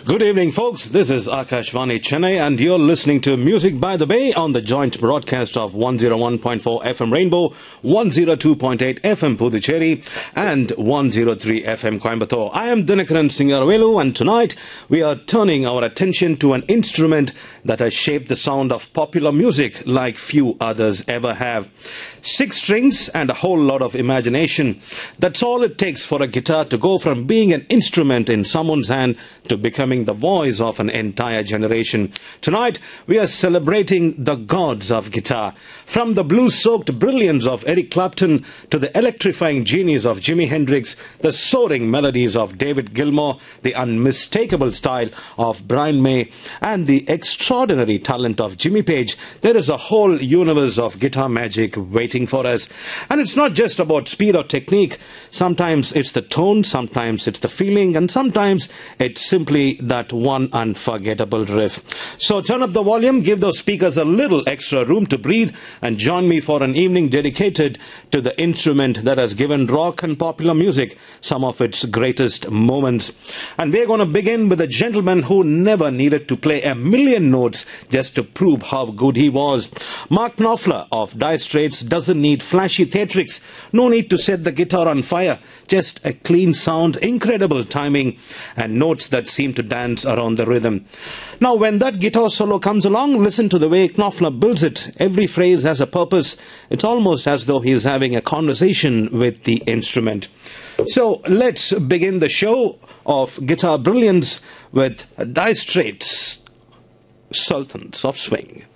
Good evening, folks. This is Akashvani Chennai, and you're listening to Music by the Bay on the joint broadcast of 101.4 FM Rainbow, 102.8 FM Puducherry, and 103 FM Coimbatore. I am Dinakaran Singaravelu, and tonight we are turning our attention to an instrument that has shaped the sound of popular music like few others ever have. 6 strings and a whole lot of imagination. That's all it takes for a guitar to go from being an instrument in someone's hand to becoming the voice of an entire generation. Tonight, we are celebrating the gods of guitar. From the blues-soaked brilliance of Eric Clapton to the electrifying genius of Jimi Hendrix, the soaring melodies of David Gilmour, the unmistakable style of Brian May, and the extraordinary talent of Jimmy Page, there is a whole universe of guitar magic waiting for us. And it's not just about speed or technique. Sometimes it's the tone, sometimes it's the feeling, and sometimes it's simply that one unforgettable riff. So turn up the volume, give those speakers a little extra room to breathe, and join me for an evening dedicated to the instrument that has given rock and popular music some of its greatest moments. And we're going to begin with a gentleman who never needed to play a million notes just to prove how good he was. Mark Knopfler of Dire Straits doesn't need flashy theatrics, no need to set the guitar on fire, just a clean sound, incredible timing, and notes that seem to dance around the rhythm. Now, when that guitar solo comes along, listen to the way Knopfler builds it. Every phrase has a purpose. It's almost as though he's having a conversation with the instrument. So let's begin the show of guitar brilliance with Dire Straits, Sultans of Swing.